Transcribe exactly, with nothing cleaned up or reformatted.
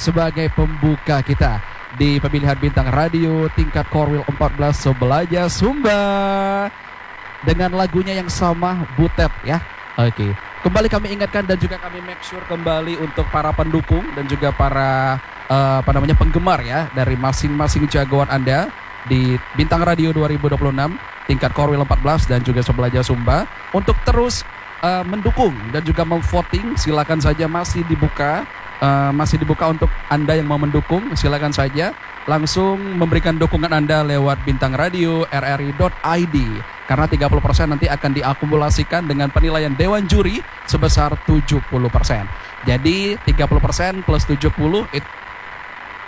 sebagai pembuka kita di pemilihan bintang radio tingkat Korwil empat belas Sebelaja Sumba dengan lagunya yang sama, Butet ya. Oke, kembali kami ingatkan dan juga kami make sure kembali untuk para pendukung dan juga para uh, apa namanya penggemar ya dari masing-masing jagoan Anda di Bintang Radio dua ribu dua puluh enam tingkat Korwil empat belas dan juga Sebelaja Sumba untuk terus uh, mendukung dan juga memvoting. Silakan saja, masih dibuka. Uh, masih dibuka untuk Anda yang mau mendukung. Silakan saja langsung memberikan dukungan Anda lewat bintang radio r r i dot i d, karena tiga puluh persen nanti akan diakumulasikan dengan penilaian Dewan Juri sebesar tujuh puluh persen. Jadi tiga puluh persen plus tujuh puluh it,